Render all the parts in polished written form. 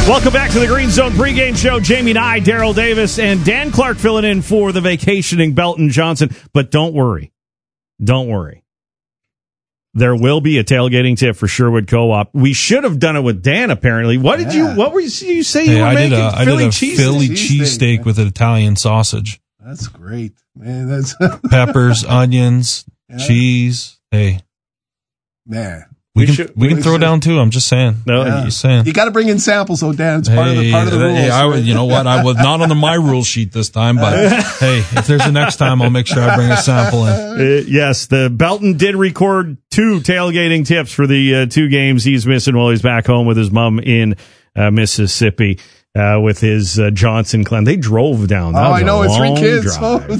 Welcome back to the Green Zone pregame show. Jamie Nye, Daryl Davis, and Dan Clark filling in for the vacationing Belton Johnson. But don't worry. Don't worry. There will be a tailgating tip for Sherwood Co-op. We should have done it with Dan, apparently. What were you say you were making? I did a Philly cheesesteak with an Italian sausage. That's great, man. That's peppers, onions, cheese. Hey. Man. We can throw down too. I'm just saying. No, just saying. You got to bring in samples, so Dan, it's part of the rules. Hey, you know what? I was not on my rule sheet this time, but hey, if there's a next time, I'll make sure I bring a sample in. Yes, the Belton did record 2 tailgating tips for the 2 games he's missing while he's back home with his mom in Mississippi with his Johnson clan. They drove down. That I know. It's 3 kids.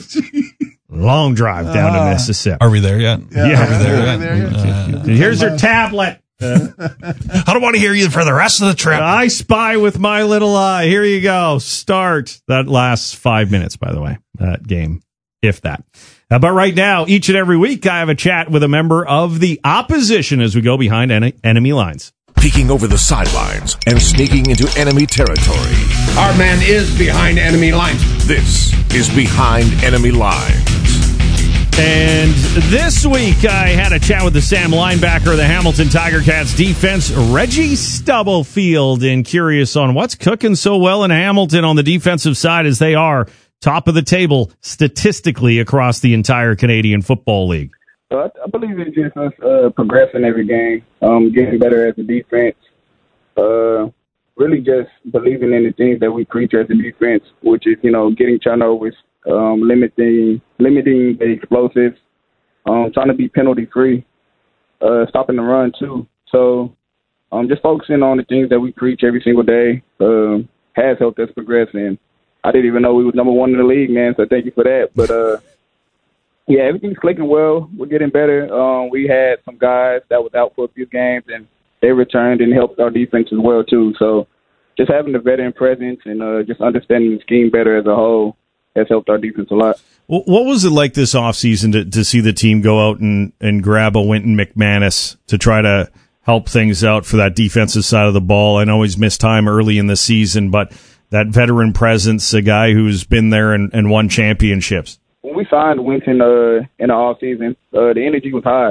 Long drive down to Mississippi. Are we there yet? Yeah. Are we there yet? Here's your tablet. I don't want to hear you for the rest of the trip. I spy with my little eye. Here you go. Start. That lasts 5 minutes, by the way, that game, if that. But right now, each and every week, I have a chat with a member of the opposition as we go behind enemy lines. Peeking over the sidelines and sneaking into enemy territory. Our man is behind enemy lines. This is Behind Enemy Lines. And this week, I had a chat with the Sam linebacker of the Hamilton Tiger Cats defense, Reggie Stubblefield, and curious on what's cooking so well in Hamilton on the defensive side as they are top of the table statistically across the entire Canadian Football League. I believe it's just us progressing every game, getting better as a defense, really just believing in the things that we preach as a defense, which is, getting turnovers, limiting the explosives, trying to be penalty-free, stopping the run, too. So just focusing on the things that we preach every single day has helped us progress. And I didn't even know we was number 1 in the league, man, so thank you for that. But, yeah, everything's clicking well. We're getting better. We had some guys that was out for a few games, and they returned and helped our defense as well, too. So just having the veteran presence and just understanding the scheme better as a whole has helped our defense a lot. What was it like this offseason to see the team go out and grab a Wynton McManus to try to help things out for that defensive side of the ball? I know he's missed time early in the season, but that veteran presence, a guy who's been there and won championships. When we signed Wynton in the offseason, the energy was high.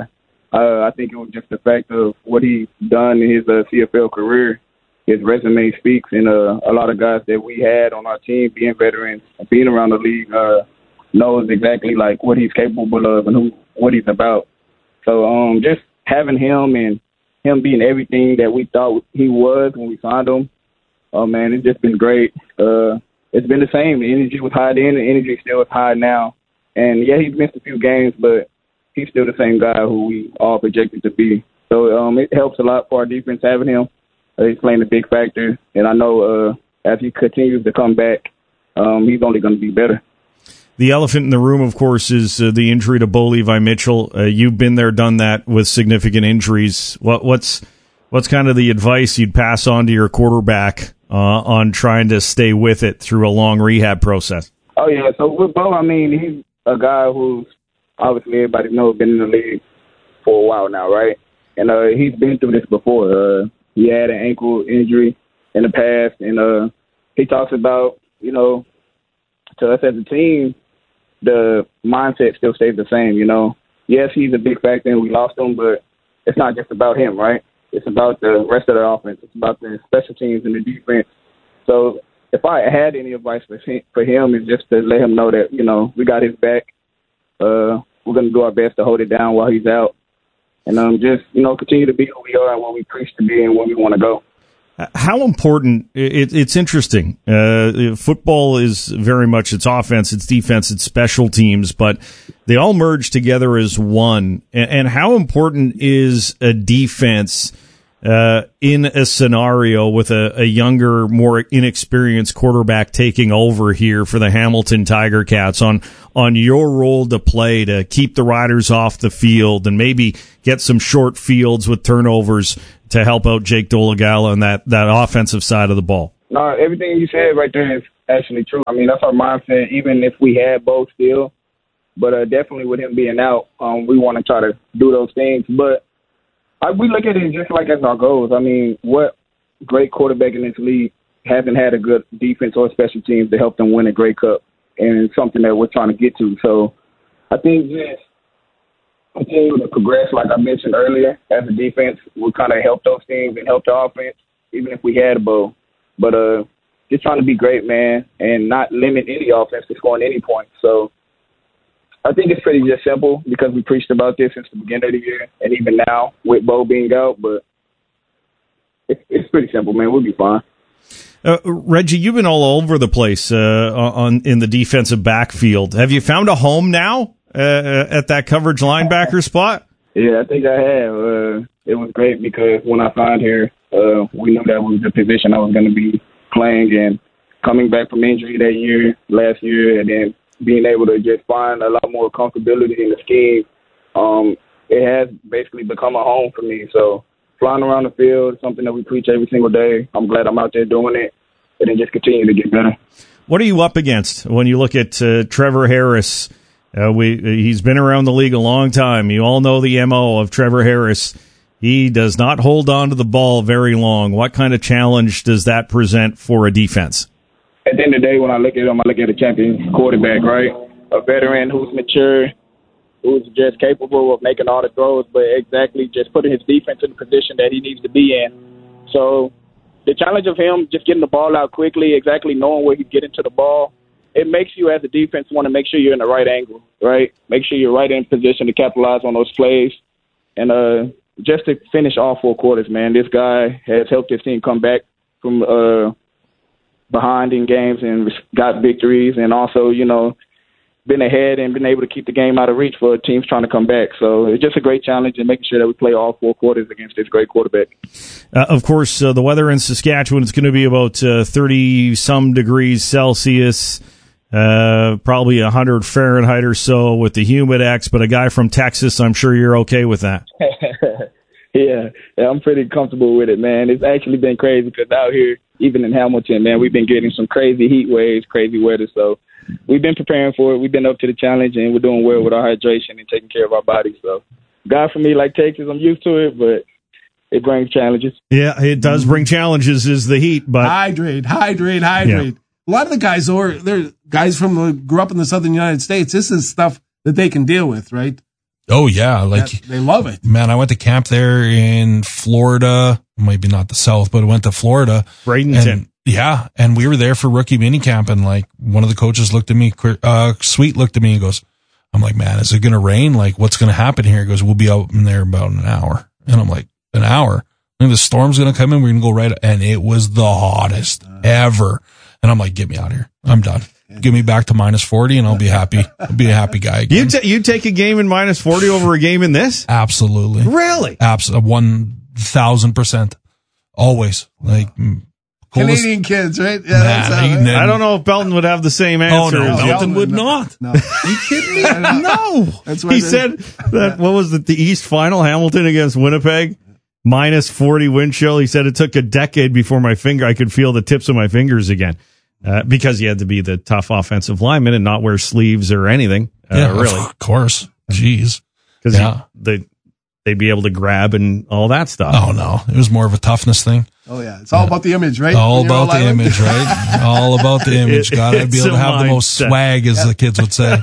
I think it was just the fact of what he's done in his CFL career. His resume speaks, and a lot of guys that we had on our team, being veterans, being around the league, knows exactly like what he's capable of and what he's about. So just having him and him being everything that we thought he was when we signed him, oh man, it's just been great. It's been the same. The energy was high then, the energy still is high now. And yeah, he's missed a few games, but he's still the same guy who we all projected to be. So it helps a lot for our defense having him. He's playing a big factor, and I know as he continues to come back, he's only going to be better. The elephant in the room, of course, is the injury to Bo Levi Mitchell. You've been there, done that with significant injuries. What's kind of the advice you'd pass on to your quarterback on trying to stay with it through a long rehab process? Oh, yeah. So with Bo, I mean, he's a guy who's obviously everybody knows been in the league for a while now, right? And he's been through this before. He had an ankle injury in the past, and he talks about, to us as a team, the mindset still stays the same, Yes, he's a big factor, and we lost him, but it's not just about him, right? It's about the rest of the offense. It's about the special teams and the defense. So if I had any advice for him, it's just to let him know that, we got his back. We're going to do our best to hold it down while he's out. And just, continue to be who we are and what we preach to be and where we want to go. How important, it's interesting. Football is very much its offense, its defense, its special teams, but they all merge together as one. And how important is a defense in a scenario with a younger, more inexperienced quarterback taking over here for the Hamilton Tiger Cats on your role to play to keep the riders off the field and maybe get some short fields with turnovers to help out Jake Dolegala on that offensive side of the ball? No, everything you said right there is actually true. I mean, that's our mindset, even if we had both still. But definitely with him being out, we want to try to do those things. But we look at it just like as our goals. I mean, what great quarterback in this league hasn't had a good defense or special teams to help them win a Grey Cup, and it's something that we're trying to get to. So I think just continue to progress, like I mentioned earlier, as a defense will kind of help those teams and help the offense, even if we had a bowl. But just trying to be great, man, and not limit any offense to scoring any points. So I think it's pretty just simple because we preached about this since the beginning of the year, and even now with Bo being out. But it's pretty simple, man. We'll be fine. Reggie, you've been all over the place in the defensive backfield. Have you found a home now at that coverage linebacker spot? Yeah, I think I have. It was great because when I signed here, we knew that was the position I was going to be playing, and coming back from injury last year, and then being able to just find a lot more comfortability in the scheme, it has basically become a home for me. So flying around the field is something that we preach every single day. I'm glad I'm out there doing it, and then just continue to get better. What are you up against when you look at Trevor Harris? He's been around the league a long time. You all know the MO of Trevor Harris. He does not hold on to the ball very long. What kind of challenge does that present for a defense? At the end of the day, when I look at him, I look at a champion quarterback, right? A veteran who's mature, who's just capable of making all the throws, but exactly just putting his defense in the position that he needs to be in. So the challenge of him just getting the ball out quickly, exactly knowing where he's getting to the ball, it makes you as a defense want to make sure you're in the right angle, right? Make sure you're right in position to capitalize on those plays. And just to finish all 4 quarters, man, this guy has helped his team come back from behind in games and got victories, and also, been ahead and been able to keep the game out of reach for teams trying to come back. So it's just a great challenge and making sure that we play all 4 quarters against this great quarterback. Of course, the weather in Saskatchewan is going to be about 30-some degrees Celsius, probably 100 Fahrenheit or so with the Humidex, but a guy from Texas, I'm sure you're okay with that. Yeah, I'm pretty comfortable with it, man. It's actually been crazy because out here, even in Hamilton, man, we've been getting some crazy heat waves, crazy weather. So we've been preparing for it. We've been up to the challenge, and we're doing well with our hydration and taking care of our bodies. So God, for me, like Texas, I'm used to it, but it brings challenges. Yeah, it does bring challenges, is the heat. But hydrate. Yeah. A lot of the guys, they're guys grew up in the southern United States. This is stuff that they can deal with, right? Oh, yeah. They love it. Man, I went to camp there in Florida. Maybe not the South, but I went to Florida. Bradenton. And we were there for rookie minicamp, and one of the coaches looked at me, Sweet looked at me and goes, I'm like, man, is it going to rain? What's going to happen here? He goes, we'll be out in there about an hour. And I'm like, an hour? I think the storm's going to come in. We're going to go right. And it was the hottest ever. And I'm like, get me out of here. I'm done. Give me back to minus 40 and I'll be happy. I'll be a happy guy again. You take a game in minus 40 over a game in this? Absolutely. Really? Absolutely. 1,000%. Always. Canadian kids, right? Yeah, I don't know if Belton would have the same answer. Oh, no, Belton would not. No. Are you kidding me? No. He said that, what was it, the East Final, Hamilton against Winnipeg? Minus 40 wind chill. He said it took a decade before I could feel the tips of my fingers again. Because you had to be the tough offensive lineman and not wear sleeves or anything. Really. Of course. Jeez. Because they'd be able to grab and all that stuff. Oh, no. It was more of a toughness thing. Oh, yeah. It's all about the image, right? All about the image, right? All about the image. Gotta be able to have the most swag, as the kids would say.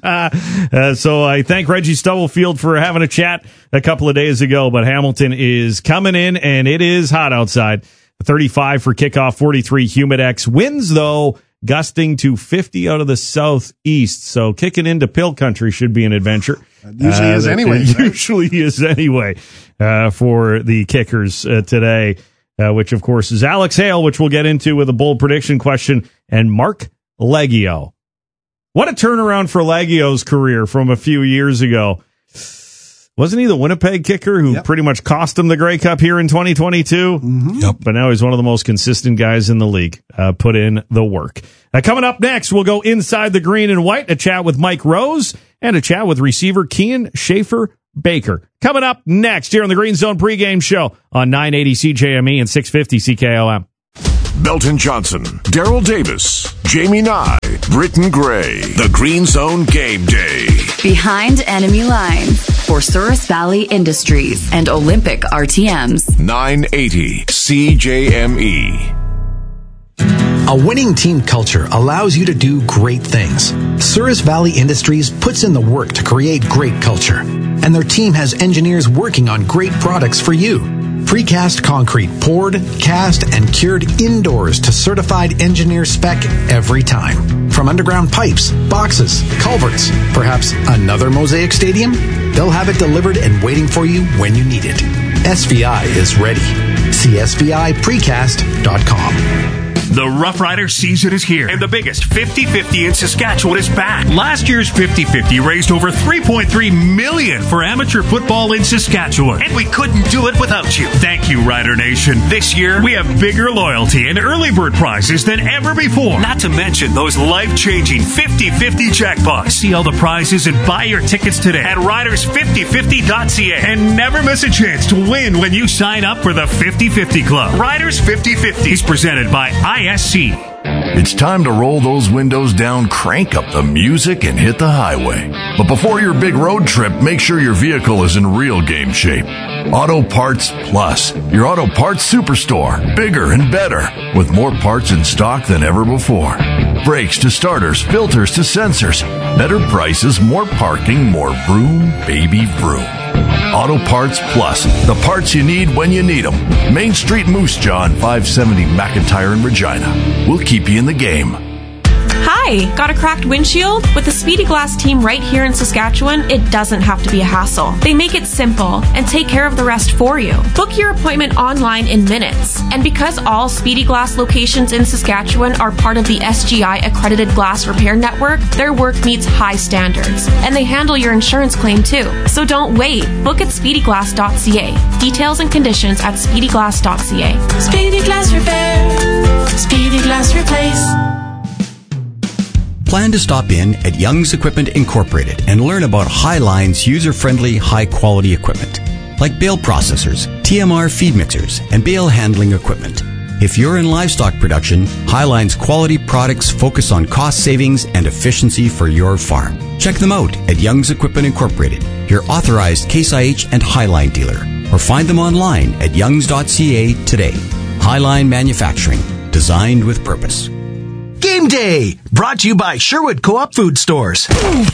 So I thank Reggie Stubblefield for having a chat a couple of days ago, but Hamilton is coming in, and it is hot outside. 35 for kickoff, 43 Humidex. Winds, though, gusting to 50 out of the southeast. So kicking into Pill Country should be an adventure. Usually is anyway. It usually is anyway for the Kickers today, which, of course, is Alex Hale, which we'll get into with a bold prediction question, and Mark Leggio. What a turnaround for Leggio's career from a few years ago. Wasn't he the Winnipeg kicker who pretty much cost him the Grey Cup here in 2022? Mm-hmm. Yep. But now he's one of the most consistent guys in the league. Put in the work. Coming up next, we'll go inside the green and white, a chat with Mike Rose, and a chat with receiver Kian Schaefer-Baker. Coming up next here on the Green Zone pregame show on 980 CJME and 650 CKOM. Belton Johnson, Daryl Davis, Jamie Nye, Britton Gray. The Green Zone Game Day. Behind enemy lines for Souris Valley Industries and Olympic RTMs. 980 CJME. A winning team culture allows you to do great things. Souris Valley Industries puts in the work to create great culture, and their team has engineers working on great products for you. Precast concrete poured, cast, and cured indoors to certified engineer spec every time. From underground pipes, boxes, culverts, perhaps another Mosaic Stadium? They'll have it delivered and waiting for you when you need it. SVI is ready. See SVIPrecast.com. The Rough Rider season is here, and the biggest 50-50 in Saskatchewan is back. Last year's 50-50 raised over $3.3 million for amateur football in Saskatchewan, and we couldn't do it without you. Thank you, Rider Nation. This year, we have bigger loyalty and early bird prizes than ever before. Not to mention those life-changing 50-50 jackpots. See all the prizes and buy your tickets today at riders5050.ca, and never miss a chance to win when you sign up for the 50-50 Club. Riders 50-50 is presented by ISC. It's time to roll those windows down, crank up the music, and hit the highway. But before your big road trip, make sure your vehicle is in real game shape. Auto Parts Plus, your auto parts superstore. Bigger and better, with more parts in stock than ever before. Brakes to starters, filters to sensors. Better prices, more parking, more vroom, baby vroom. Auto Parts Plus, the parts you need when you need them. Main Street Moose Jaw and 570 McIntyre in Regina. We'll keep you in the game. Hi, got a cracked windshield? With the Speedy Glass team right here in Saskatchewan, it doesn't have to be a hassle. They make it simple and take care of the rest for you. Book your appointment online in minutes. And because all Speedy Glass locations in Saskatchewan are part of the SGI accredited glass repair network, their work meets high standards. And they handle your insurance claim too. So don't wait. Book at speedyglass.ca. Details and conditions at speedyglass.ca. Speedy Glass Repair. Speedy Glass Replace. Plan to stop in at Young's Equipment Incorporated and learn about Highline's user-friendly, high-quality equipment, like bale processors, TMR feed mixers, and bale handling equipment. If you're in livestock production, Highline's quality products focus on cost savings and efficiency for your farm. Check them out at Young's Equipment Incorporated, your authorized Case IH and Highline dealer, or find them online at youngs.ca today. Highline Manufacturing, designed with purpose. Game Day, brought to you by Sherwood Co-op Food Stores.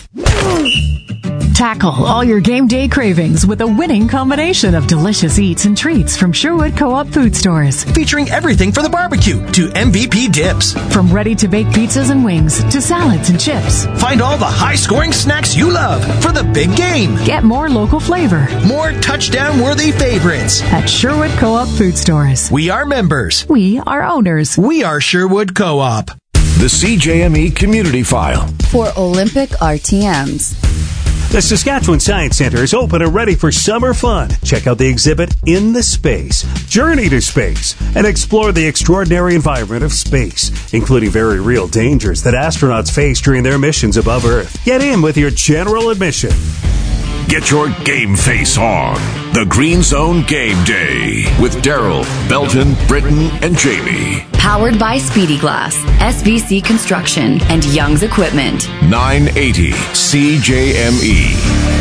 Tackle all your game day cravings with a winning combination of delicious eats and treats from Sherwood Co-op Food Stores. Featuring everything for the barbecue to MVP dips. From ready-to-bake pizzas and wings to salads and chips. Find all the high-scoring snacks you love for the big game. Get more local flavor. More touchdown-worthy favorites. At Sherwood Co-op Food Stores. We are members. We are owners. We are Sherwood Co-op. The CJME Community File. For Olympic RTMs. The Saskatchewan Science Centre is open and ready for summer fun. Check out the exhibit In the Space. Journey to space and explore the extraordinary environment of space, including very real dangers that astronauts face during their missions above Earth. Get in with your general admission. Get your game face on. The Green Zone Game Day with Daryl, Belton, Britton, and Jamie. Powered by Speedy Glass, SVC Construction, and Young's Equipment. 980 CJME.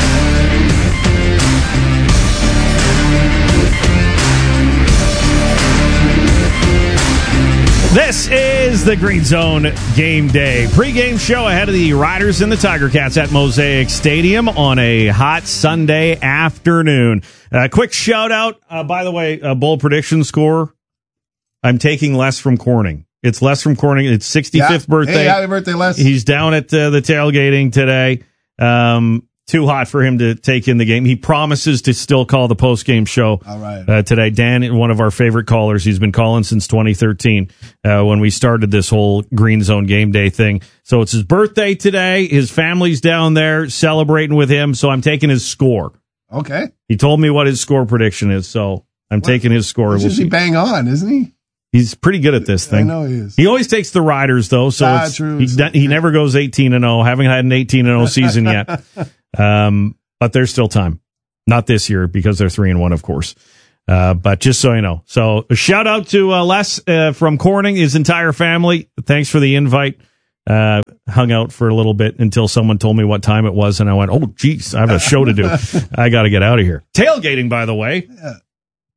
This is the Green Zone Game Day pre-game show ahead of the Riders and the Tiger Cats at Mosaic Stadium on a hot Sunday afternoon. Quick shout out, by the way, bold prediction score. I'm taking Les from Corning. It's Les from Corning. It's 65th birthday. Hey, happy birthday, Les. He's down at the tailgating today. Too hot for him to take in the game. He promises to still call the post-game show today. Dan, one of our favorite callers, he's been calling since 2013 when we started this whole Green Zone Game Day thing. So it's his birthday today. His family's down there celebrating with him, so I'm taking his score. Okay. He told me what his score prediction is, so I'm taking his score. He's usually bang on, isn't he? He's pretty good at this thing. I know he is. He always takes the Riders, though, so true. He never goes 18-0. Haven't had an 18-0 season yet. But there's still time. Not this year because they're 3-1, of course. But just so you know. So a shout out to Les from Corning, his entire family. Thanks for the invite. Hung out for a little bit until someone told me what time it was, and I went, oh, geez, I have a show to do. I got to get out of here. Tailgating, by the way.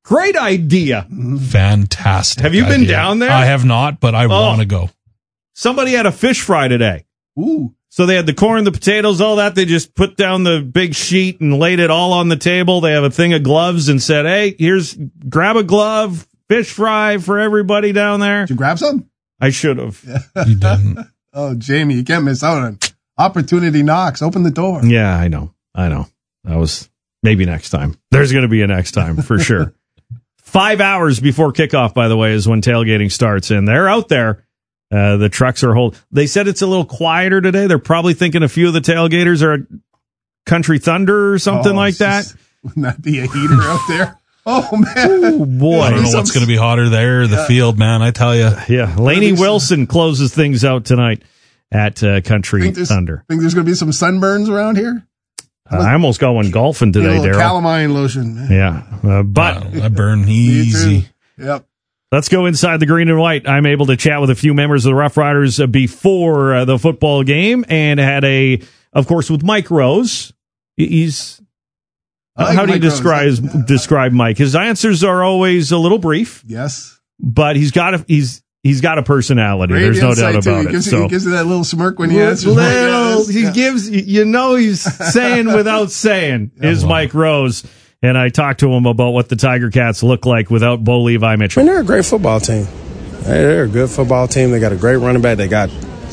Great idea. Fantastic. Have you been down there? I have not, but I want to go. Somebody had a fish fry today. Ooh. So they had the corn, the potatoes, all that. They just put down the big sheet and laid it all on the table. They have a thing of gloves and said, hey, grab a glove, fish fry for everybody down there. Did you grab some? I should have. You didn't. Oh, Jamie, you can't miss out on opportunity knocks. Open the door. Yeah, I know. That was maybe next time. There's going to be a next time for sure. 5 hours before kickoff, by the way, is when tailgating starts. And they're out there. The trucks are They said it's a little quieter today. They're probably thinking a few of the tailgaters are Country Thunder or something like that. Wouldn't that be a heater out there? Oh, man. Oh, boy. I don't know what's going to be hotter there, the field, man. I tell you. Yeah. Laney Wilson closes things out tonight at Country Thunder. Think there's going to be some sunburns around here? I almost got one golfing today, Daryl. Calamine lotion. Yeah. But I burn easy. Yep. Let's go inside the green and white. I'm able to chat with a few members of the Rough Riders before the football game and had of course, with Mike Rose. He's, how do you describe Mike? His answers are always a little brief. Yes. But he's got a personality. Great There's no doubt about it. He gives you that little smirk when he answers. Gives, he's saying without saying is Mike Rose. And I talked to him about what the Tiger Cats look like without Bo Levi Mitchell. I mean, they're a great football team. They're a good football team. They got a great running back. They got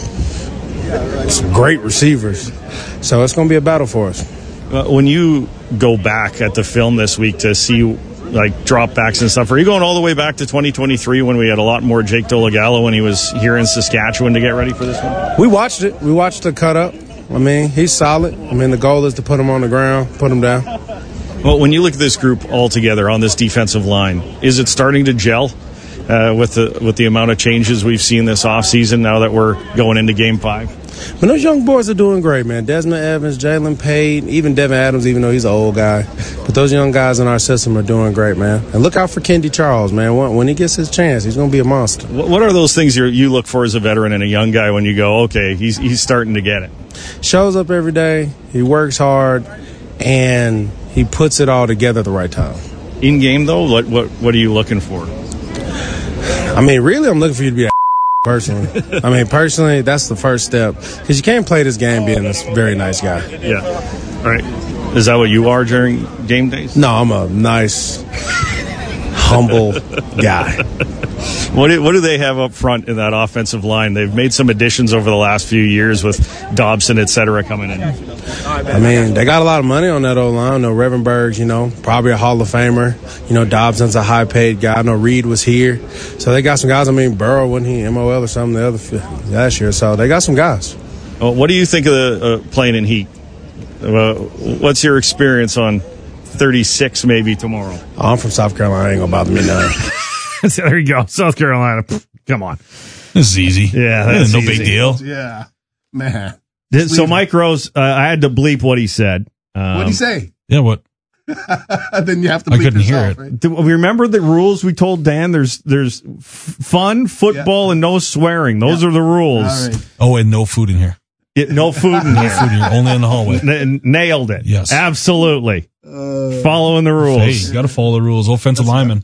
some great receivers. So it's going to be a battle for us. When you go back at the film this week to see like dropbacks and stuff, are you going all the way back to 2023 when we had a lot more Jake Dolegala when he was here in Saskatchewan to get ready for this one? We watched it. We watched the cut up. I mean, he's solid. I mean, the goal is to put him on the ground, put him down. Well, when you look at this group all together on this defensive line, is it starting to gel with the amount of changes we've seen this offseason now that we're going into Game 5? But those young boys are doing great, man. Desmond Evans, Jalen Payton, even Devin Adams, even though he's an old guy. But those young guys in our system are doing great, man. And look out for Kendi Charles, man. When he gets his chance, he's going to be a monster. What are those things you look for as a veteran and a young guy when you go, okay, he's starting to get it? Shows up every day. He works hard, and he puts it all together at the right time. In game, though, what are you looking for? I mean, really, I'm looking for you to be a personally. I mean, personally, that's the first step. Because you can't play this game being this very nice guy. Yeah. All right. Is that what you are during game days? No, I'm a nice, humble guy. What do they have up front in that offensive line? They've made some additions over the last few years with Dobson, et cetera, coming in. I mean, they got a lot of money on that O-line. I know Revenberg's, probably a Hall of Famer. Dobson's a high-paid guy. I know Reed was here. So they got some guys. I mean, Burrow, wasn't he MOL or something last year? So they got some guys. What do you think of the playing in heat? What's your experience on 36 maybe tomorrow? Oh, I'm from South Carolina. It ain't going to bother me none. There you go. South Carolina. Come on. This is easy. Yeah, that's no easy. big deal. Yeah. Man. So Mike Rose, I had to bleep what he said. What did he say? Yeah, what? Then you have to bleep I couldn't yourself, hear it. right? Do we remember the rules we told Dan? There's fun, football, and no swearing. Those are the rules. All right. Oh, and no food in here. No food in here. No food in here. Only in the hallway. Nailed it. Yes. Absolutely. Following the rules. Hey, you got to follow the rules. Offensive lineman.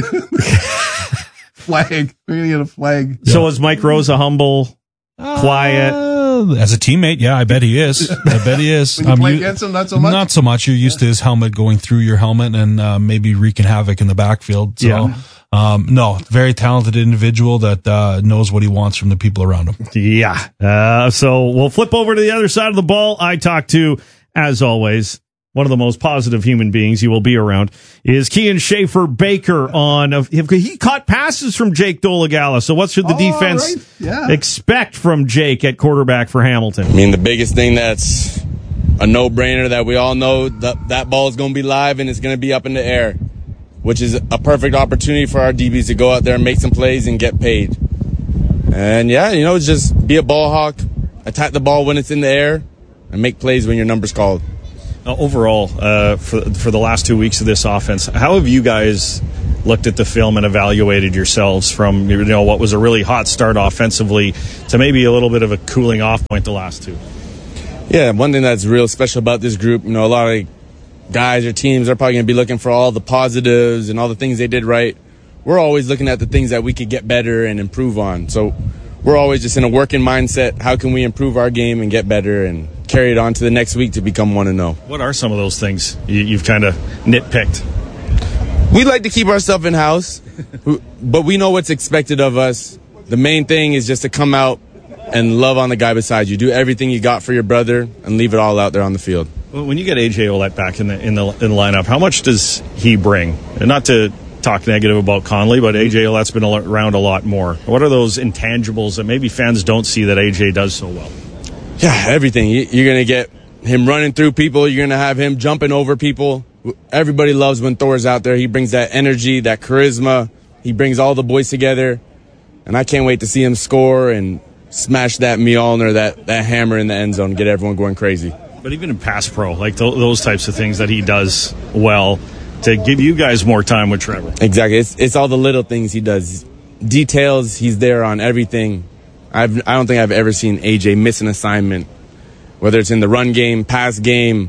Flag. We're going to get a flag. So is Mike Rose a humble, quiet? As a teammate, yeah, I bet he is. When you play against him, not so much? Not so much. You're used to his helmet going through your helmet and maybe wreaking havoc in the backfield. So, no, very talented individual that knows what he wants from the people around him. Yeah. So we'll flip over to the other side of the ball. I talked to, as always, one of the most positive human beings you will be around, is Kian Schaefer-Baker he caught passes from Jake Dolegala. So what should the defense expect from Jake at quarterback for Hamilton? I mean, the biggest thing that's a no-brainer that we all know, that ball is going to be live and it's going to be up in the air, which is a perfect opportunity for our DBs to go out there and make some plays and get paid. And just be a ball hawk, attack the ball when it's in the air, and make plays when your number's called. Overall, for the last 2 weeks of this offense, how have you guys looked at the film and evaluated yourselves from what was a really hot start offensively to maybe a little bit of a cooling off point the last two? Yeah, one thing that's real special about this group, a lot of guys or teams are probably going to be looking for all the positives and all the things they did right. We're always looking at the things that we could get better and improve on. So we're always just in a working mindset. How can we improve our game and get better and carry it on to the next week to become 1-0? What are some of those things you've kind of nitpicked? We like to keep ourselves in-house, but we know what's expected of us. The main thing is just to come out and love on the guy beside you. Do everything you got for your brother and leave it all out there on the field. Well, when you get AJ Ouellette back in the lineup, how much does he bring? And not to talk negative about Conley, but AJ Ouellette's been around a lot more. What are those intangibles that maybe fans don't see that AJ does so well? Yeah, everything. You're going to get him running through people. You're going to have him jumping over people. Everybody loves when Thor's out there. He brings that energy, that charisma. He brings all the boys together. And I can't wait to see him score and smash that Mjolnir, that hammer in the end zone, get everyone going crazy. But even in pass pro, like those types of things that he does well to give you guys more time with Trevor. Exactly. It's all the little things he does. Details, he's there on everything. I don't think I've ever seen AJ miss an assignment, whether it's in the run game, pass game,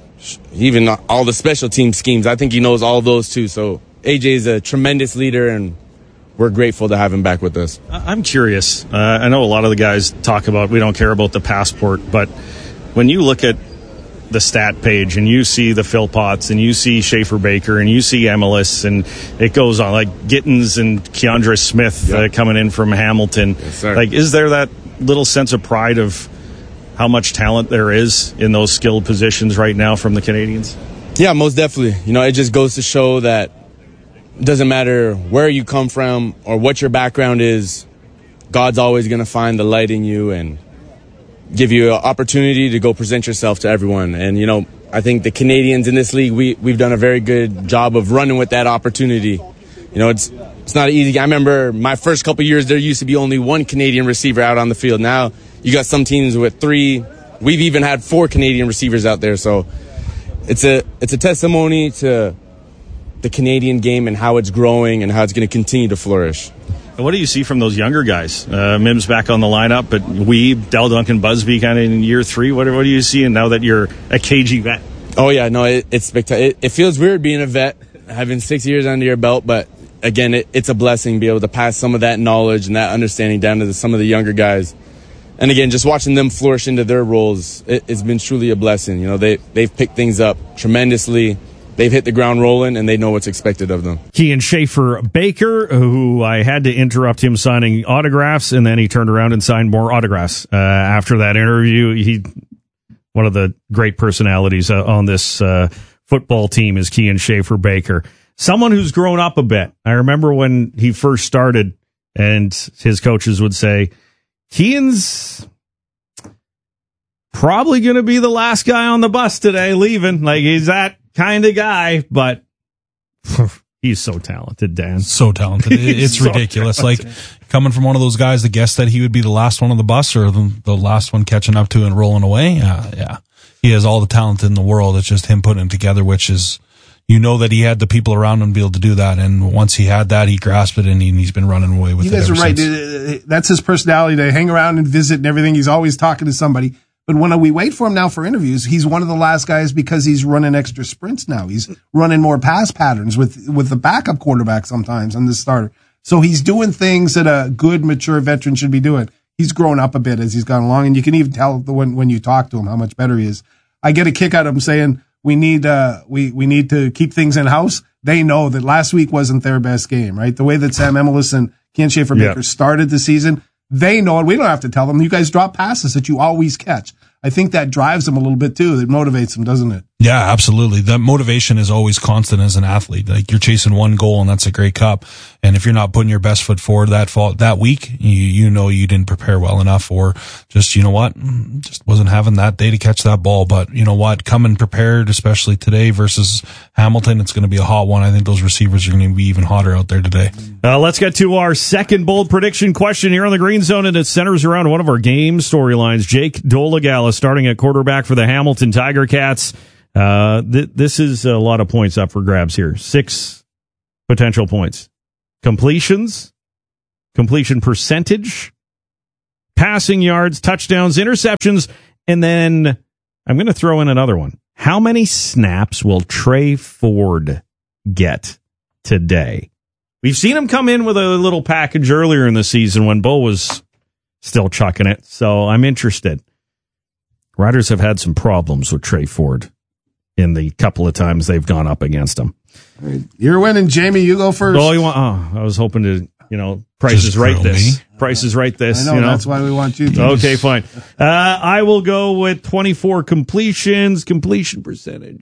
even all the special team schemes. I think he knows all those too. So AJ is a tremendous leader, and we're grateful to have him back with us. I'm curious. I know a lot of the guys talk about we don't care about the passport, but when you look at the stat page and you see the Philpotts and you see Schaefer Baker and you see Emelis and it goes on, like Gittins and Keandre Smith coming in from Hamilton. Yes, sir. Like, is there that little sense of pride of how much talent there is in those skilled positions right now from the Canadians? Yeah, most definitely. You know, it just goes to show that it doesn't matter where you come from or what your background is, God's always going to find the light in you and give you an opportunity to go present yourself to everyone. And, you know, I think the Canadians in this league, we've done a very good job of running with that opportunity. You know, it's not easy. I remember my first couple of years, there used to be only one Canadian receiver out on the field. Now you got some teams with 3. We've even had 4 Canadian receivers out there. So it's a testimony to the Canadian game and how it's growing and how it's going to continue to flourish. What do you see from those younger guys? Mims back on the lineup, but Weeb, Del Duncan, Busby kind of in year 3. What are you seeing now that you're a KG vet? Oh, yeah, no, it's spectacular. It feels weird being a vet, having 6 years under your belt, but again, it's a blessing to be able to pass some of that knowledge and that understanding down to some of the younger guys. And again, just watching them flourish into their roles, it's been truly a blessing. You know, they've picked things up tremendously. They've hit the ground rolling, and they know what's expected of them. Kean Schaefer Baker, who I had to interrupt him signing autographs, and then he turned around and signed more autographs after that interview. One of the great personalities on this football team is Kean Schaefer Baker. Someone who's grown up a bit. I remember when he first started, and his coaches would say, Kean's probably going to be the last guy on the bus today leaving. Like, he's that kind of guy, but he's so talented, Dan. So talented. It's so ridiculous. Talented. Like, coming from one of those guys that guessed that he would be the last one on the bus or the last one catching up to and rolling away. Yeah. He has all the talent in the world. It's just him putting it together, which is, you know, that he had the people around him to be able to do that. And once he had that, he grasped it and he's been running away with it. You guys are right. Since. That's his personality, to hang around and visit and everything. He's always talking to somebody. But when we wait for him now for interviews, he's one of the last guys because he's running extra sprints now. He's running more pass patterns with the backup quarterback sometimes and the starter. So he's doing things that a good, mature veteran should be doing. He's grown up a bit as he's gone along, and you can even tell when you talk to him how much better he is. I get a kick out of him saying we need to keep things in house. They know that last week wasn't their best game, right? The way that Sam Emelis and Kean Schaefer Baker started the season. They know it. We don't have to tell them. You guys drop passes that you always catch. I think that drives them a little bit too. It motivates them, doesn't it? Yeah, absolutely. That motivation is always constant as an athlete. Like, you're chasing one goal and that's a Grey Cup. And if you're not putting your best foot forward that week, you know you didn't prepare well enough, or just, you know what, just wasn't having that day to catch that ball. But you know what, coming prepared, especially today versus Hamilton, it's going to be a hot one. I think those receivers are going to be even hotter out there today. Let's get to our second bold prediction question here on the Green Zone, and it centers around one of our game storylines. Jake Dolegala starting at quarterback for the Hamilton Tiger Cats. This is a lot of points up for grabs here. 6 potential points. Completions, completion percentage, passing yards, touchdowns, interceptions, and then I'm going to throw in another one. How many snaps will Trey Ford get today? We've seen him come in with a little package earlier in the season when Bo was still chucking it, so I'm interested. Riders have had some problems with Trey Ford in the couple of times they've gone up against him. All right. You're winning, Jamie. You go first. I was hoping to, Price is Right this. Price is Right this. I know, that's why we want you to. Okay, fine. I will go with 24 completions. Completion percentage.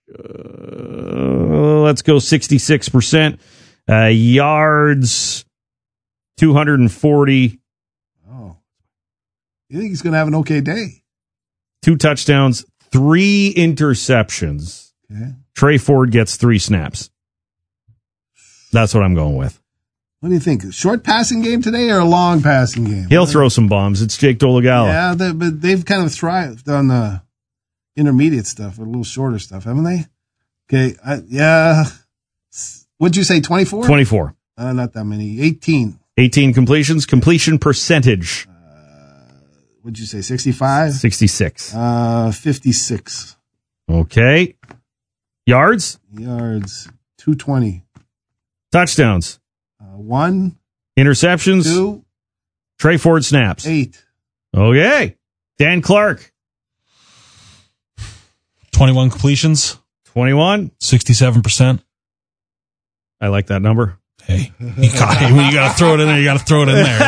Let's go 66%. Yards, 240. Oh. You think he's going to have an okay day? 2 touchdowns, 3 interceptions. Okay. Trey Ford gets 3 snaps. That's what I'm going with. What do you think? A short passing game today or a long passing game? He'll throw some bombs. It's Jake Dolegala. Yeah, but they've kind of thrived on the intermediate stuff, or a little shorter stuff, haven't they? Okay, yeah. What'd you say, 24? 24. Not that many. 18. 18 completions. Completion percentage. What'd you say, 65? 66. 56. Okay. Yards? Yards, 220. Touchdowns? 1. Interceptions? 2. Trey Ford snaps? 8. Okay. Dan Clark? 21 completions. 21? 67%. I like that number. Hey, when you got to throw it in there, you got to throw it in there.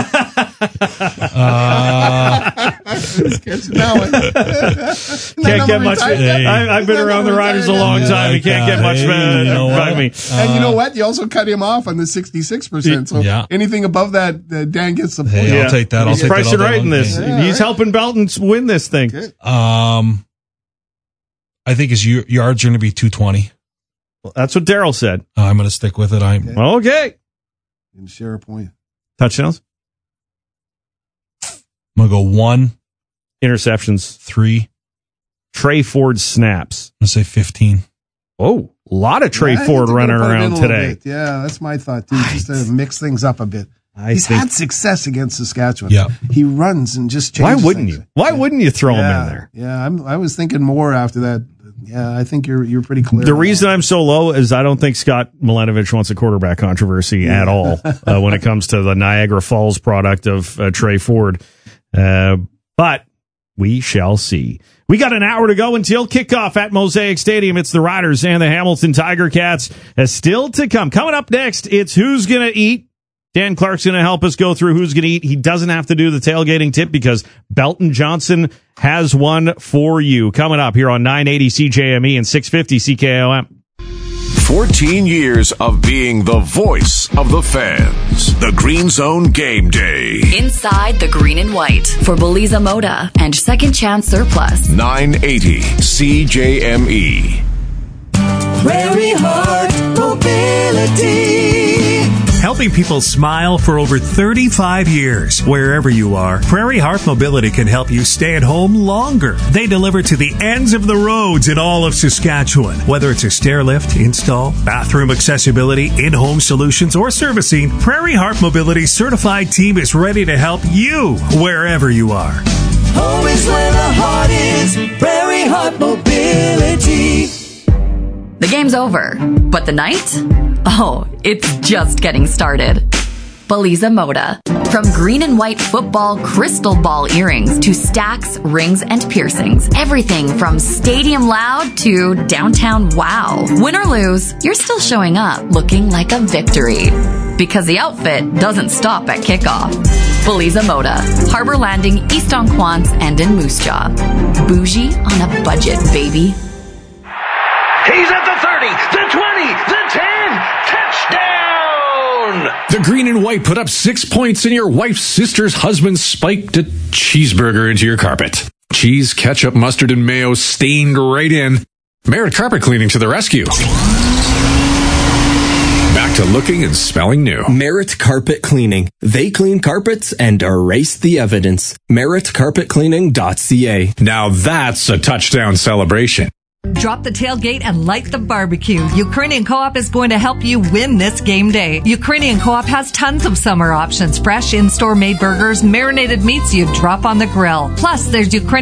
Can't get much. I've been around the Riders a long time. You can't get much by me. And you know what? You also cut him off on the 66%. So anything above that, Dan gets the point. Hey, I'll take that. I'll take Price that. Right in this. Yeah, He's helping Belton win this thing. Good. I think his yards are going to be 220. Well, that's what Daryl said. I'm going to stick with it. Okay. And share a point. Touchdowns? I'm going to go 1. Interceptions? 3. Trey Ford snaps? I'm going to say 15. Oh, a lot of Trey Ford running around today. Yeah, that's my thought too. Just to mix things up a bit. He's had success against Saskatchewan. Yeah. He runs and just changes. Why wouldn't things. you? Why wouldn't you throw him in there? Yeah, I was thinking more after that. Yeah, I think you're pretty clear. The reason I'm so low is I don't think Scott Milanovich wants a quarterback controversy at all when it comes to the Niagara Falls product of Trey Ford. But we shall see. We got an hour to go until kickoff at Mosaic Stadium. It's the Riders and the Hamilton Tiger Cats still to come. Coming up next, it's Who's Gonna Eat. Dan Clark's going to help us go through who's going to eat. He doesn't have to do the tailgating tip because Belton Johnson has one for you. Coming up here on 980 CJME and 650 CKOM. 14 years of being the voice of the fans. The Green Zone Game Day. Inside the green and white for Beliza Moda and Second Chance Surplus. 980 CJME. Prairie Heart Mobility. Helping people smile for over 35 years. Wherever you are, Prairie Heart Mobility can help you stay at home longer. They deliver to the ends of the roads in all of Saskatchewan. Whether it's a stair lift, install, bathroom accessibility, in-home solutions, or servicing, Prairie Heart Mobility's certified team is ready to help you wherever you are. Home is where the heart is. Prairie Heart Mobility. The game's over, but the night? Oh, it's just getting started. Beliza Moda. From green and white football crystal ball earrings to stacks, rings, and piercings. Everything from stadium loud to downtown wow. Win or lose, you're still showing up looking like a victory. Because the outfit doesn't stop at kickoff. Beliza Moda. Harbor Landing, East Onquance, and in Moose Jaw. Bougie on a budget, baby. He's at the 30, the 20, the 10. Touchdown! The green and white put up 6 points and your wife's sister's husband spiked a cheeseburger into your carpet. Cheese, ketchup, mustard, and mayo stained right in. Merit Carpet Cleaning to the rescue. Back to looking and smelling new. Merit Carpet Cleaning. They clean carpets and erase the evidence. meritcarpetcleaning.ca. Now that's a touchdown celebration. Drop the tailgate and light the barbecue. Ukrainian Co-op is going to help you win this game day. Ukrainian Co-op has tons of summer options. Fresh in-store made burgers, marinated meats you drop on the grill. Plus, there's Ukrainian